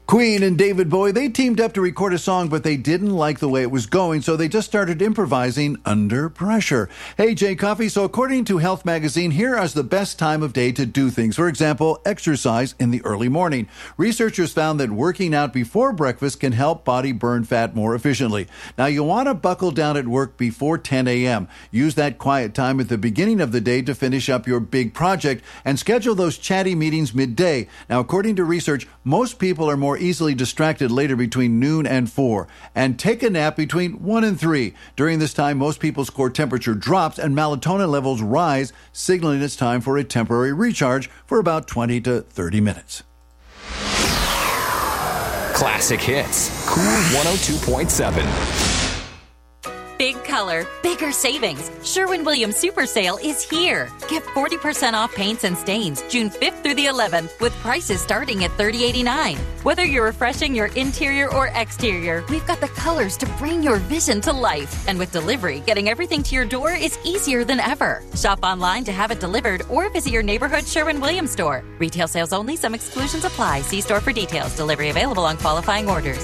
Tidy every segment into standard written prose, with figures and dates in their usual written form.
Queen and David Bowie, they teamed up to record a song, but they didn't like the way it was going, so they just started improvising under pressure. Hey, Jay Coffey, so according to Health Magazine, here is the best time of day to do things. For example, exercise in the early morning. Researchers found that working out before breakfast can help body burn fat more efficiently. Now, you want to buckle down at work before 10 a.m. Use that quiet time at the beginning of the day to finish up your big project and schedule those chatty meetings midday. Now, according to research, most people are more easily distracted later between noon and 4, and take a nap between 1 and 3. During this time, most people's core temperature drops and melatonin levels rise, signaling it's time for a temporary recharge for about 20 to 30 minutes. Classic hits. Cool 102.7. Big color, bigger savings. Sherwin-Williams Super Sale is here. Get 40% off paints and stains June 5th through the 11th with prices starting at $30.89. Whether you're refreshing your interior or exterior, we've got the colors to bring your vision to life. And with delivery, getting everything to your door is easier than ever. Shop online to have it delivered or visit your neighborhood Sherwin-Williams store. Retail sales only. Some exclusions apply. See store for details. Delivery available on qualifying orders.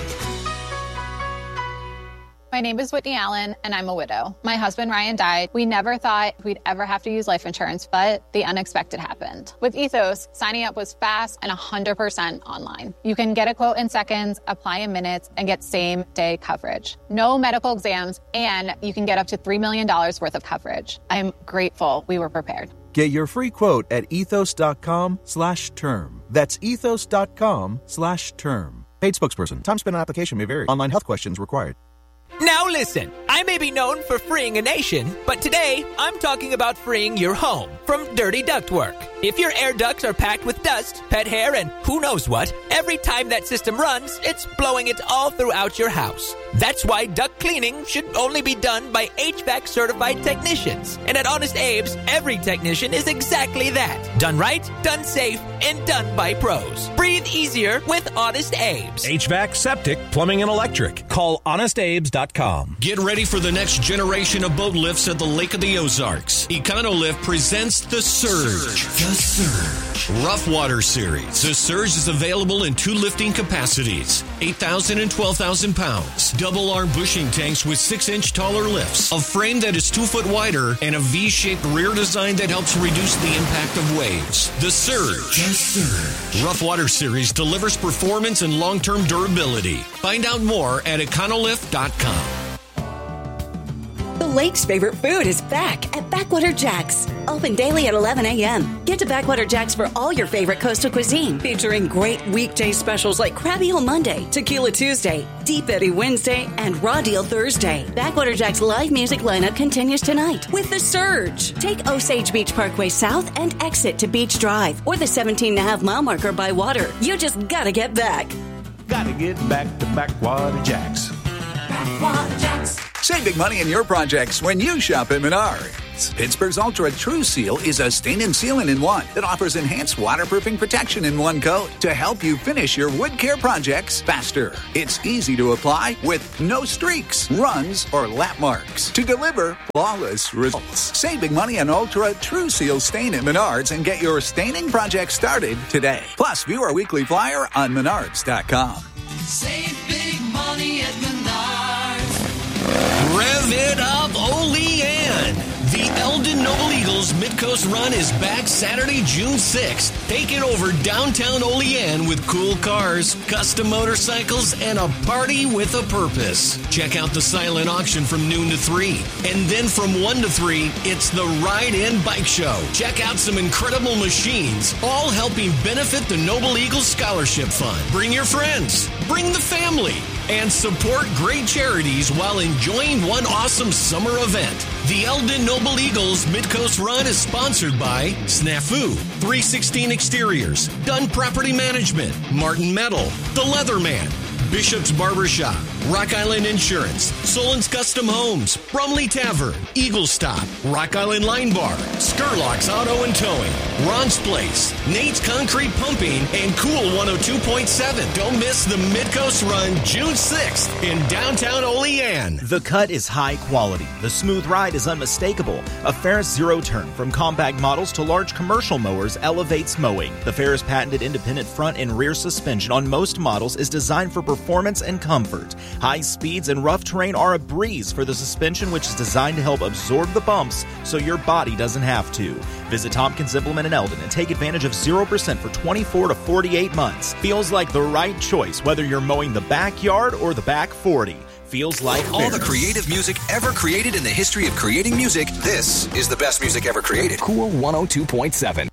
My name is Whitney Allen, and I'm a widow. My husband, Ryan, died. We never thought we'd ever have to use life insurance, but the unexpected happened. With Ethos, signing up was fast and 100% online. You can get a quote in seconds, apply in minutes, and get same-day coverage. No medical exams, and you can get up to $3 million worth of coverage. I'm grateful we were prepared. Get your free quote at ethos.com/term. That's ethos.com/term. Paid spokesperson. Time spent on application may vary. Online health questions required. Now listen, I may be known for freeing a nation, but today I'm talking about freeing your home from dirty ductwork. If your air ducts are packed with dust, pet hair, and who knows what, every time that system runs, it's blowing it all throughout your house. That's why duct cleaning should only be done by HVAC-certified technicians. And at Honest Abe's, every technician is exactly that. Done right, done safe, and done by pros. Breathe easier with Honest Abe's. HVAC, septic, plumbing, and electric. Call HonestAbes.com. Get ready for the next generation of boat lifts at the Lake of the Ozarks. Econolift presents The Surge. The Surge. Rough Water Series. The Surge is available in 2 lifting capacities, 8,000 and 12,000 pounds. Double-arm bushing tanks with 6-inch taller lifts, a frame that is 2 foot wider, and a V-shaped rear design that helps reduce the impact of waves. The Surge. The Surge. Rough Water Series delivers performance and long-term durability. Find out more at econolift.com. The lake's favorite food is back at Backwater Jack's. Open daily at 11 a.m. Get to Backwater Jack's for all your favorite coastal cuisine, featuring great weekday specials like Crabby Eel Monday, Tequila Tuesday, Deep Eddy Wednesday, and Raw Deal Thursday. Backwater Jack's live music lineup continues tonight with The Surge. Take Osage Beach Parkway South and exit to Beach Drive or the 17.5-mile marker by water. You just gotta get back. Gotta get back to Backwater Jack's. Backwater Jack's. Save big money in your projects when you shop at Menards. Pittsburgh's Ultra True Seal is a stain and sealant in one that offers enhanced waterproofing protection in one coat to help you finish your wood care projects faster. It's easy to apply with no streaks, runs, or lap marks to deliver flawless results. Save big money on Ultra True Seal stain at Menards and get your staining project started today. Plus, view our weekly flyer on Menards.com. Save big money at Menards. Rev it up, Olean! The Eldon Noble Eagles Midcoast Run is back Saturday, June 6th. Take it over downtown Olean with cool cars, custom motorcycles, and a party with a purpose. Check out the silent auction from noon to 3. And then from 1 to 3, it's the Ride-In Bike Show. Check out some incredible machines, all helping benefit the Noble Eagles Scholarship Fund. Bring your friends, bring the family, and support great charities while enjoying one awesome summer event. The Eldon Noble Eagles Midcoast Run is sponsored by Snafu, 316 Exteriors, Dunn Property Management, Martin Metal, The Leatherman, Bishop's Barbershop, Rock Island Insurance, Solon's Custom Homes, Brumley Tavern, Eagle Stop, Rock Island Line Bar, Skurlock's Auto and Towing, Ron's Place, Nate's Concrete Pumping, and Cool 102.7. Don't miss the Midcoast Run June 6th in downtown Olean. The cut is high quality. The smooth ride is unmistakable. A Ferris Zero Turn, from compact models to large commercial mowers, elevates mowing. The Ferris patented independent front and rear suspension on most models is designed for performance and comfort. High speeds and rough terrain are a breeze for the suspension, which is designed to help absorb the bumps so your body doesn't have to. Visit Tompkins Implement in Eldon and take advantage of 0% for 24 to 48 months. Feels like the right choice, whether you're mowing the backyard or the back 40. Feels like all the creative music ever created in the history of creating music. This is the best music ever created. Cool 102.7.